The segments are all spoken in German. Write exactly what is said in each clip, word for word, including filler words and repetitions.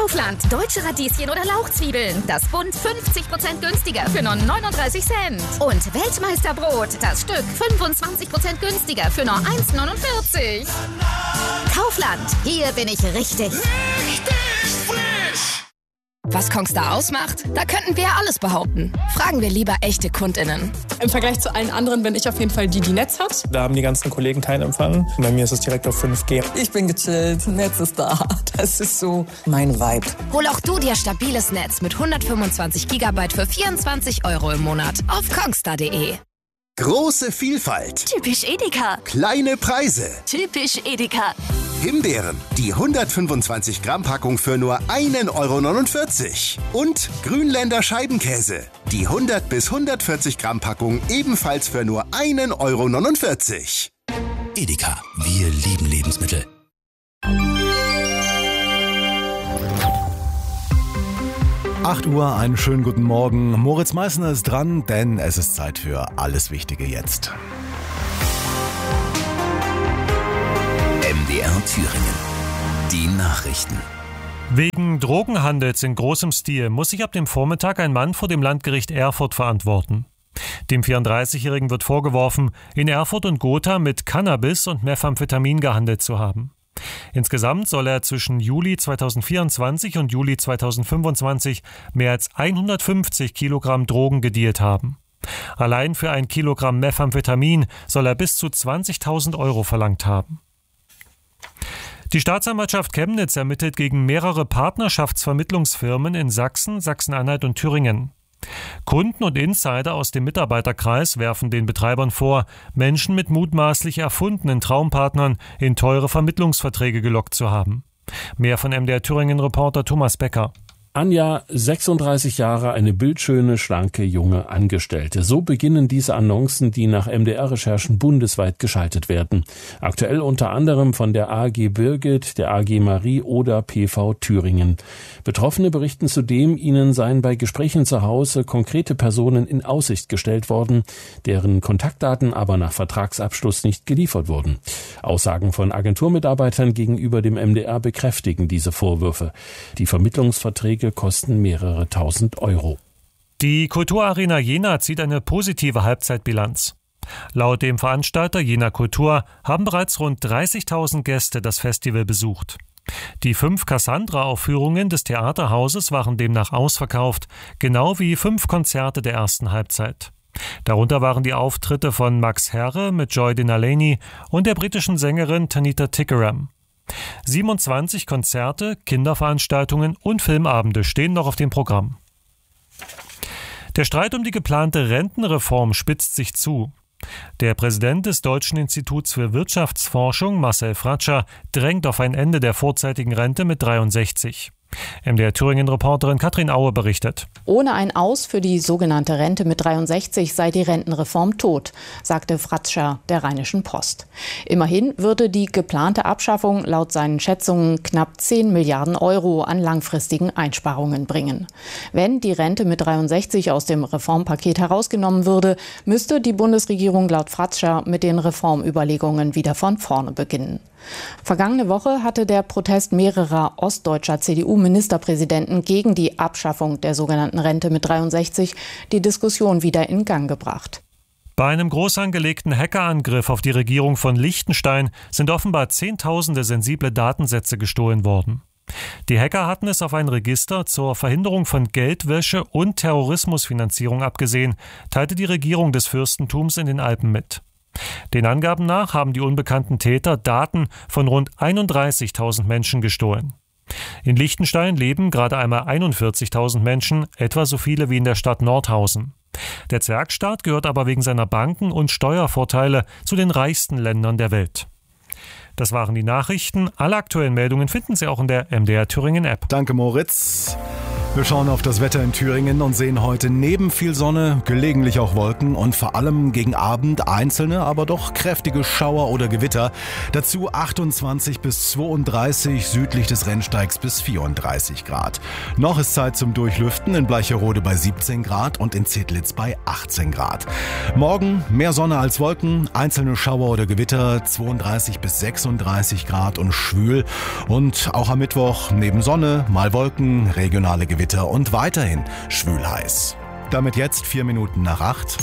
Kaufland, deutsche Radieschen oder Lauchzwiebeln. Das Bund fünfzig Prozent günstiger für nur neununddreißig Cent. Und Weltmeisterbrot, das Stück fünfundzwanzig Prozent günstiger für nur eins neunundvierzig. Kaufland, hier bin ich richtig. Richtig frisch! Was Kongstar ausmacht? Da könnten wir ja alles behaupten. Fragen wir lieber echte KundInnen. Im Vergleich zu allen anderen bin ich auf jeden Fall die, die Netz hat. Da haben die ganzen Kollegen keinen Empfang. Bei mir ist es direkt auf fünf G. Ich bin gechillt, Netz ist da. Das ist so mein Vibe. Hol auch du dir stabiles Netz mit hundertfünfundzwanzig Gigabyte für vierundzwanzig Euro im Monat auf kongstar punkt de. Große Vielfalt. Typisch Edeka. Kleine Preise. Typisch Edeka. Himbeeren, die hundertfünfundzwanzig Gramm Packung für nur ein Euro neunundvierzig. Und Grünländer Scheibenkäse, die hundert bis hundertvierzig Gramm Packung ebenfalls für nur ein Euro neunundvierzig. Edeka, wir lieben Lebensmittel. acht Uhr, einen schönen guten Morgen. Moritz Meißner ist dran, denn es ist Zeit für Alles Wichtige jetzt. M D R Thüringen. Die Nachrichten. Wegen Drogenhandels in großem Stil muss sich ab dem Vormittag ein Mann vor dem Landgericht Erfurt verantworten. Dem vierunddreißigjährigen wird vorgeworfen, in Erfurt und Gotha mit Cannabis und Methamphetamin gehandelt zu haben. Insgesamt soll er zwischen Juli zweitausendvierundzwanzig und Juli zweitausendfünfundzwanzig mehr als hundertfünfzig Kilogramm Drogen gedealt haben. Allein für ein Kilogramm Methamphetamin soll er bis zu zwanzigtausend Euro verlangt haben. Die Staatsanwaltschaft Chemnitz ermittelt gegen mehrere Partnerschaftsvermittlungsfirmen in Sachsen, Sachsen-Anhalt und Thüringen. Kunden und Insider aus dem Mitarbeiterkreis werfen den Betreibern vor, Menschen mit mutmaßlich erfundenen Traumpartnern in teure Vermittlungsverträge gelockt zu haben. Mehr von M D R Thüringen-Reporter Thomas Becker. Anja, sechsunddreißig Jahre, eine bildschöne, schlanke, junge Angestellte. So beginnen diese Annoncen, die nach M D R-Recherchen bundesweit geschaltet werden. Aktuell unter anderem von der A G Birgit, der A G Marie oder P V Thüringen. Betroffene berichten zudem, ihnen seien bei Gesprächen zu Hause konkrete Personen in Aussicht gestellt worden, deren Kontaktdaten aber nach Vertragsabschluss nicht geliefert wurden. Aussagen von Agenturmitarbeitern gegenüber dem M D R bekräftigen diese Vorwürfe. Die Vermittlungsverträge kosten mehrere tausend Euro. Die Kulturarena Jena zieht eine positive Halbzeitbilanz. Laut dem Veranstalter Jena Kultur haben bereits rund dreißigtausend Gäste das Festival besucht. Die fünf Cassandra-Aufführungen des Theaterhauses waren demnach ausverkauft, genau wie fünf Konzerte der ersten Halbzeit. Darunter waren die Auftritte von Max Herre mit Joy Denaleni und der britischen Sängerin Tanita Tikaram. siebenundzwanzig Konzerte, Kinderveranstaltungen und Filmabende stehen noch auf dem Programm. Der Streit um die geplante Rentenreform spitzt sich zu. Der Präsident des Deutschen Instituts für Wirtschaftsforschung, Marcel Fratscher, drängt auf ein Ende der vorzeitigen Rente mit dreiundsechzig. M D R Thüringen-Reporterin Katrin Aue berichtet. Ohne ein Aus für die sogenannte Rente mit dreiundsechzig sei die Rentenreform tot, sagte Fratscher der Rheinischen Post. Immerhin würde die geplante Abschaffung laut seinen Schätzungen knapp zehn Milliarden Euro an langfristigen Einsparungen bringen. Wenn die Rente mit dreiundsechzig aus dem Reformpaket herausgenommen würde, müsste die Bundesregierung laut Fratscher mit den Reformüberlegungen wieder von vorne beginnen. Vergangene Woche hatte der Protest mehrerer ostdeutscher C D U-Ministerpräsidenten gegen die Abschaffung der sogenannten Rente mit dreiundsechzig die Diskussion wieder in Gang gebracht. Bei einem groß angelegten Hackerangriff auf die Regierung von Liechtenstein sind offenbar zehntausende sensible Datensätze gestohlen worden. Die Hacker hatten es auf ein Register zur Verhinderung von Geldwäsche und Terrorismusfinanzierung abgesehen, teilte die Regierung des Fürstentums in den Alpen mit. Den Angaben nach haben die unbekannten Täter Daten von rund einunddreißigtausend Menschen gestohlen. In Liechtenstein leben gerade einmal einundvierzigtausend Menschen, etwa so viele wie in der Stadt Nordhausen. Der Zwergstaat gehört aber wegen seiner Banken- und Steuervorteile zu den reichsten Ländern der Welt. Das waren die Nachrichten. Alle aktuellen Meldungen finden Sie auch in der M D R Thüringen App. Danke, Moritz. Wir schauen auf das Wetter in Thüringen und sehen heute neben viel Sonne gelegentlich auch Wolken und vor allem gegen Abend einzelne, aber doch kräftige Schauer oder Gewitter. Dazu achtundzwanzig bis zweiunddreißig, südlich des Rennsteigs bis vierunddreißig Grad. Noch ist Zeit zum Durchlüften, in Bleicherode bei siebzehn Grad und in Zedlitz bei achtzehn Grad. Morgen mehr Sonne als Wolken, einzelne Schauer oder Gewitter, zweiunddreißig bis sechsunddreißig Grad und schwül. Und auch am Mittwoch neben Sonne, mal Wolken, regionale Gewitter und weiterhin schwül heiß. Damit jetzt vier Minuten nach acht.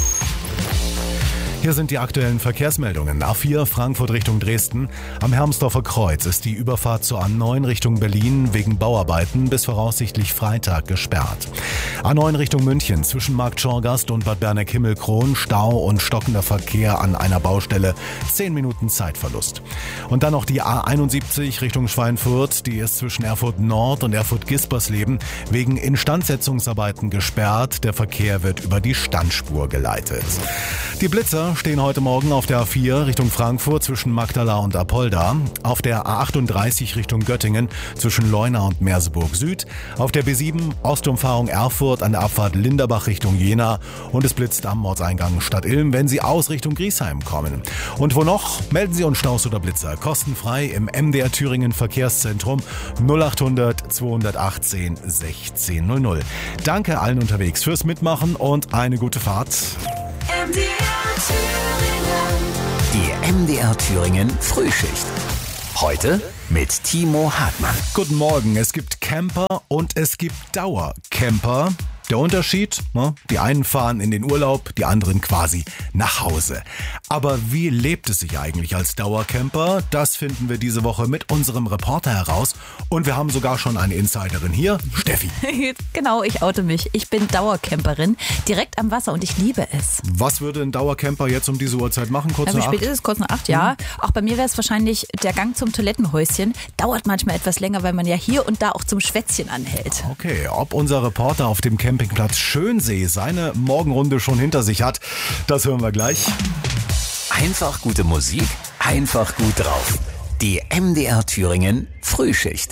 Hier sind die aktuellen Verkehrsmeldungen. A vier Frankfurt Richtung Dresden. Am Hermsdorfer Kreuz ist die Überfahrt zur A neun Richtung Berlin wegen Bauarbeiten bis voraussichtlich Freitag gesperrt. A neun Richtung München zwischen Markt Schorgast und Bad Berneck-Himmelkron. Stau und stockender Verkehr an einer Baustelle. Zehn Minuten Zeitverlust. Und dann noch die A einundsiebzig Richtung Schweinfurt. Die ist zwischen Erfurt Nord und Erfurt Gispersleben wegen Instandsetzungsarbeiten gesperrt. Der Verkehr wird über die Standspur geleitet. Die Blitzer stehen heute Morgen auf der A vier Richtung Frankfurt zwischen Magdala und Apolda, auf der A achtunddreißig Richtung Göttingen zwischen Leuna und Merseburg Süd, auf der B sieben Ostumfahrung Erfurt an der Abfahrt Linderbach Richtung Jena und es blitzt am Ortseingang Stadt Ilm, wenn Sie aus Richtung Griesheim kommen. Und wo noch? Melden Sie uns Staus oder Blitzer kostenfrei im M D R Thüringen Verkehrszentrum null achthundert zweihundertachtzehn sechzehn null null. Danke allen unterwegs fürs Mitmachen und eine gute Fahrt. M D R Thüringen. Die M D R Thüringen Frühschicht. Heute mit Timo Hartmann. Guten Morgen. Es gibt Camper und es gibt Dauercamper. Der Unterschied? Ne? Die einen fahren in den Urlaub, die anderen quasi nach Hause. Aber wie lebt es sich eigentlich als Dauercamper? Das finden wir diese Woche mit unserem Reporter heraus. Und wir haben sogar schon eine Insiderin hier, Steffi. Genau, ich oute mich. Ich bin Dauercamperin, direkt am Wasser und ich liebe es. Was würde ein Dauercamper jetzt um diese Uhrzeit machen? Kurz ja, nach wie spät acht? ist es? Kurz nach acht, ja. Hm. Auch bei mir wäre es wahrscheinlich der Gang zum Toilettenhäuschen. Dauert manchmal etwas länger, weil man ja hier und da auch zum Schwätzchen anhält. Okay, ob unser Reporter auf dem Campingplatz Schönsee seine Morgenrunde schon hinter sich hat, das hören wir gleich. Einfach gute Musik, einfach gut drauf. Die M D R Thüringen Frühschicht.